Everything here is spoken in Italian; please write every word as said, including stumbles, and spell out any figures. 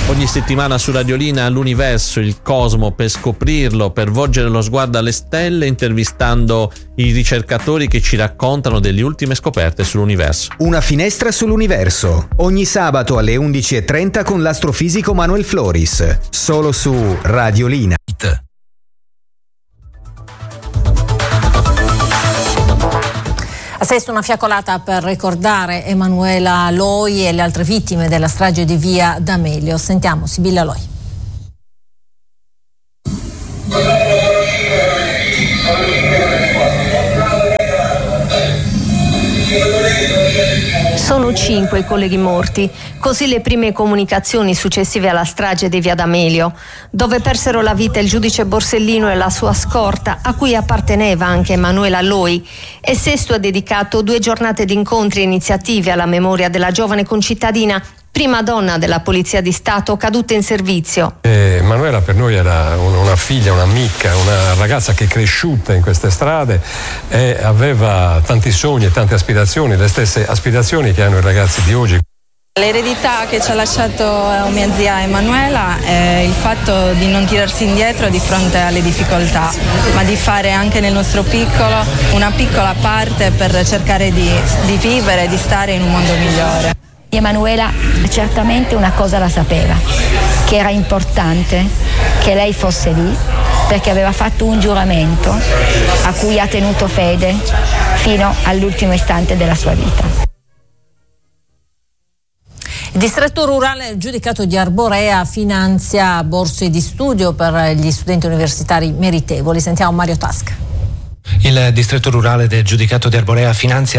Ogni settimana su Radiolina l'universo, il cosmo, per scoprirlo, per volgere lo sguardo alle stelle, intervistando i ricercatori che ci raccontano delle ultime scoperte sull'universo. Una finestra sull'universo, ogni sabato alle undici e trenta con l'astrofisico Manuel Floris, solo su Radiolina. A Sesto una fiaccolata per ricordare Emanuela Loi e le altre vittime della strage di Via D'Amelio. Sentiamo Sibilla Loi. Sono cinque i colleghi morti, così le prime comunicazioni successive alla strage di Via D'Amelio, dove persero la vita il giudice Borsellino e la sua scorta, a cui apparteneva anche Emanuela Loi, e Sesto ha dedicato due giornate di incontri e iniziative alla memoria della giovane concittadina, prima donna della Polizia di Stato caduta in servizio. Eh, Manuela per noi era una figlia, un'amica, una ragazza che è cresciuta in queste strade e aveva tanti sogni e tante aspirazioni, le stesse aspirazioni che hanno i ragazzi di oggi. L'eredità che ci ha lasciato mia zia Emanuela è il fatto di non tirarsi indietro di fronte alle difficoltà, ma di fare anche nel nostro piccolo una piccola parte per cercare di, di vivere, di stare in un mondo migliore. Emanuela certamente una cosa la sapeva, che era importante che lei fosse lì, perché aveva fatto un giuramento a cui ha tenuto fede fino all'ultimo istante della sua vita. Il distretto rurale giudicato di Arborea finanzia borse di studio per gli studenti universitari meritevoli. Sentiamo Mario Tasca. Il distretto rurale del giudicato di Arborea finanzia